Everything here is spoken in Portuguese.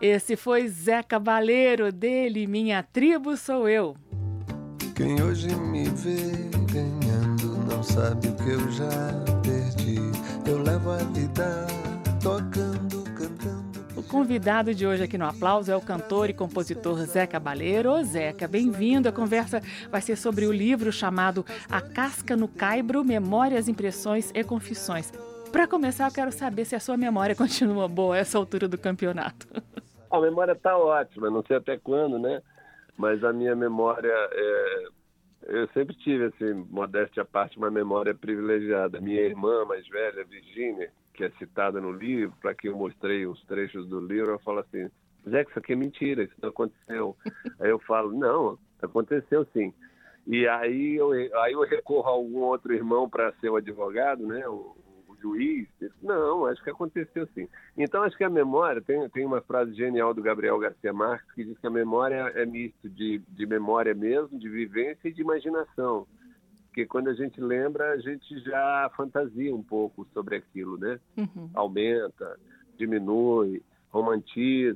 Esse foi Zé Cabaleiro, dele Minha Tribo Sou Eu. Quem hoje me vê ganhando não sabe o que eu já perdi. Eu levo a vida tocando, cantando. O convidado de hoje aqui no Aplauso é o cantor e compositor Zé Cabaleiro. Ô Zeca, bem-vindo. A conversa vai ser sobre o livro chamado A Casca no Caibro, Memórias, Impressões e Confissões. Para começar, eu quero saber se a sua memória continua boa a essa altura do campeonato. A memória está ótima, não sei até quando, né? Mas a minha memória, eu sempre tive, assim, modéstia à parte, uma memória privilegiada. Minha irmã mais velha, Virgínia, que é citada no livro, para quem eu mostrei uns trechos do livro, ela fala assim: Zé, isso aqui é mentira, isso não aconteceu. Aí eu falo: não, aconteceu sim. E aí eu recorro a algum outro irmão para ser o advogado, né? O juiz. Não, acho que aconteceu sim. Então acho que a memória, tem uma frase genial do Gabriel Garcia Marques que diz que a memória é misto de memória mesmo, de vivência e de imaginação. Porque quando a gente lembra, a gente já fantasia um pouco sobre aquilo, né? Aumenta, diminui, romantiza.